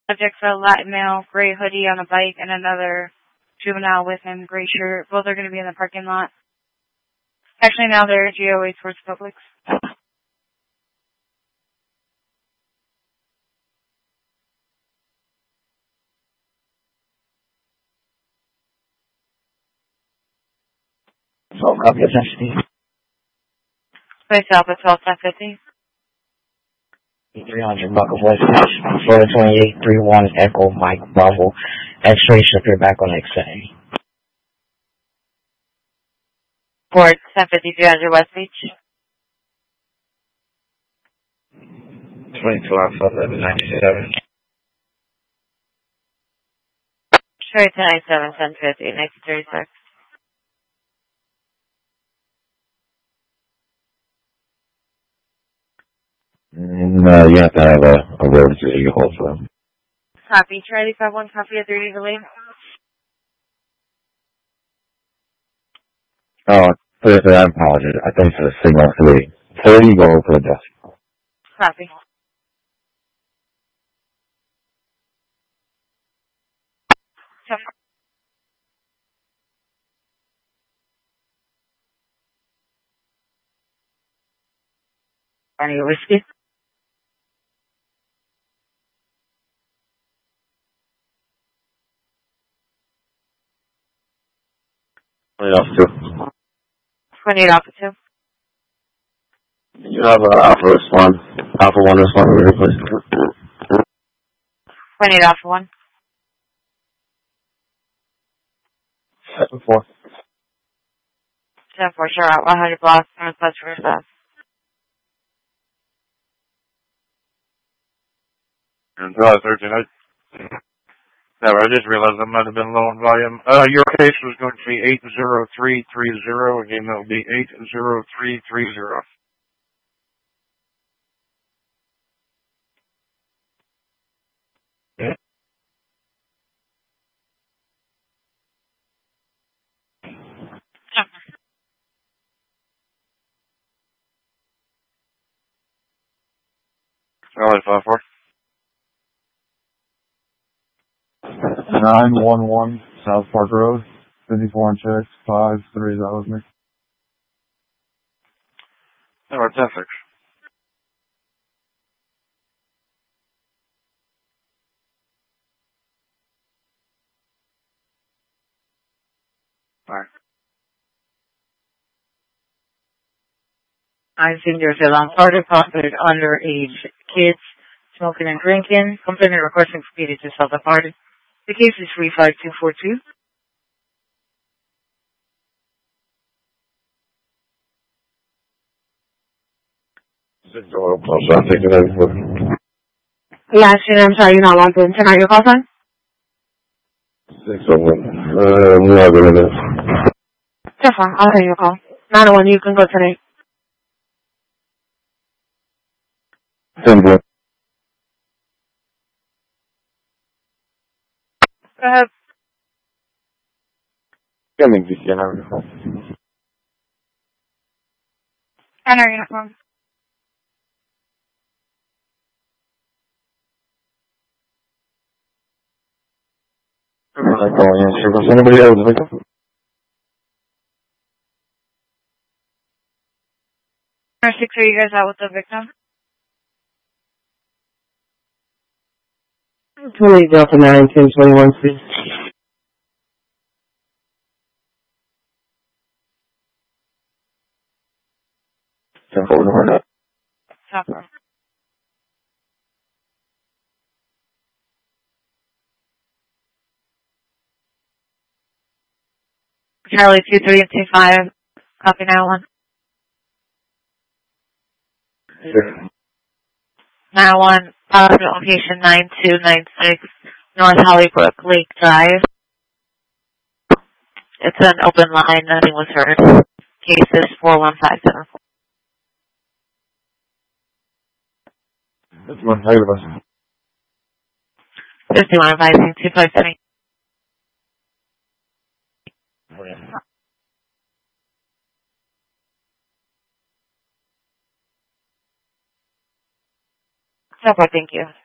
Subject's a Latin male, gray hoodie on a bike, and another juvenile with him, gray shirt. Both are going to be in the parking lot. Actually, now they're GOA towards Publix. So, copy attention. Space Alpha 12750. 300 Buckle West Beach, Florida 2831 Echo Mike Bravo. X-ray should appear back on X-ray. Ford 1050 300 West Beach. 22 Alpha 1197. Cherry 1097 1050 1936. No, you have to have a road to your whole firm. Copy. Charlie 51, copy at 30 delay. Oh, I apologize. I think it's a signal 3. 30, go over the desk. Copy. Any whiskey? Off 2. 28 Alpha 2. You have Alpha respond. Alpha 1 respond to replace. 28 Alpha 1. 7-4. 10-4, sure out. 100 blocks. Northwest River South. July 13th. I just realized I might have been low in volume. Your case was going to be 80330. Again, that will be 80330. Yeah. Charlie 54. 911 South Park Road, 54 and checks, 5-3, that was me. Number 10-6. Alright. I'm Senior Salon Carter, considered underage kids, smoking and drinking. Complainant requesting speedy to self-departed. The case is 35242. Last year, I'm sorry, you're not logged in. Can I have your call sign? 601. I'm not going to do. That's fine. I'll take your call. 901, you can go today. 10-4. Go ahead. Coming to see Enter uniform. Anybody else? 6, are you guys out with the victim? 20 Delta 9, 1021, please. Stop. Charlie 2325. Copy now one. Sure. Now one. Location 9296 North Hollybrook Lake Drive. It's an open line. Nothing was heard. Case is 41574. That's one side of us. 51 advising 257. So far, thank you.